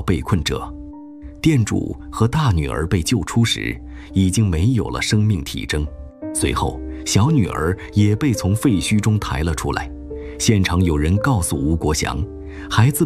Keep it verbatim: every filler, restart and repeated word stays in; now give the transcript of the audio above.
被困者。店主和大女儿被救出时，已经没有了生命体征。随后，小女儿也被从废墟中抬了出来。现场有人告诉吴国祥，孩子